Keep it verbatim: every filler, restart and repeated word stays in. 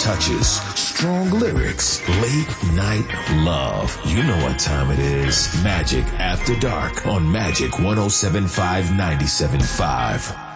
touches, strong lyrics, late night love. You know what time it is. Magic After Dark on Magic one oh seven point five, ninety-seven point five.